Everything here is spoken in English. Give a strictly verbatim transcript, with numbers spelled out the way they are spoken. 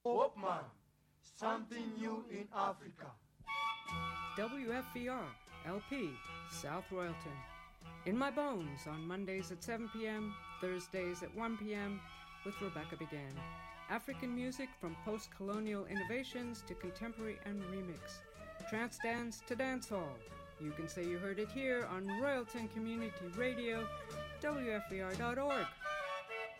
Hopman, something new in Africa. W F V R, L P, South Royalton. In My Bones on Mondays at seven p.m., Thursdays at one p.m. with Rebecca Began. African music from post-colonial innovations to contemporary and remix. Trance dance to dancehall. You can say you heard it here on Royalton Community Radio, W F V R dot org.